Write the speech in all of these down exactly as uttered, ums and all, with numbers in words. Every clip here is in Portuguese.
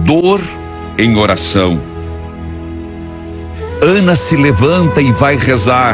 dor em oração. Ana se levanta e vai rezar.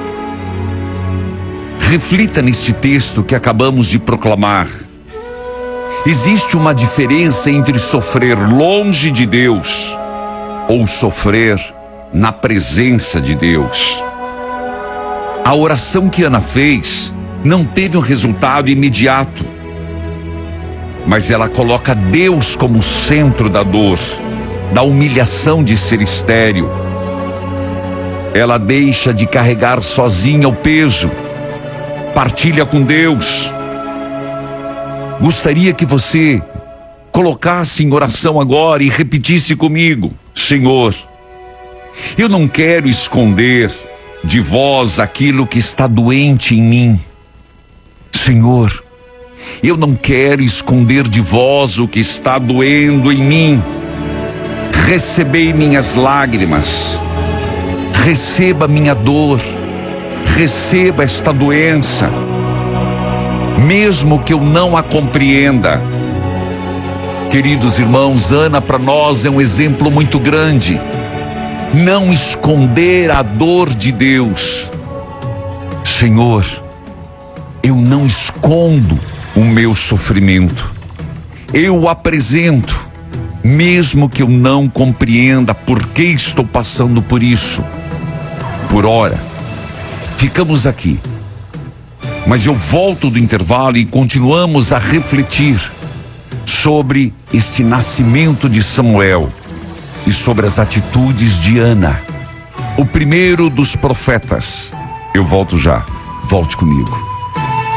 Reflita neste texto que acabamos de proclamar. Existe uma diferença entre sofrer longe de Deus ou sofrer na presença de Deus. A oração que Ana fez não teve um resultado imediato, mas ela coloca Deus como centro da dor, da humilhação de ser estéril. Ela deixa de carregar sozinha o peso, partilha com Deus. Gostaria que você colocasse em oração agora e repetisse comigo: Senhor, eu não quero esconder de vós aquilo que está doente em mim. Senhor, eu não quero esconder de vós o que está doendo em mim. Recebei minhas lágrimas, receba minha dor, receba esta doença, mesmo que eu não a compreenda. Queridos irmãos, Ana para nós é um exemplo muito grande. Não esconder a dor de Deus. Senhor, eu não escondo o meu sofrimento. Eu o apresento, mesmo que eu não compreenda por que estou passando por isso. Por ora, ficamos aqui. Mas eu volto do intervalo e continuamos a refletir sobre este nascimento de Samuel e sobre as atitudes de Ana, o primeiro dos profetas. Eu volto já. Volte comigo.